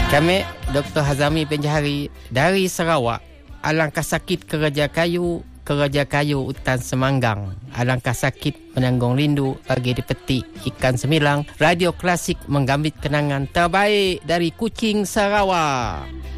Kami Dr. Hazami Penjahari dari Sarawak. Alangkah sakit Keraja Kayu hutan Semanggang. Alangkah sakit menanggung rindu bagi dipetik ikan semilang. Radio Klasik menggambit kenangan terbaik dari Kuching, Sarawak.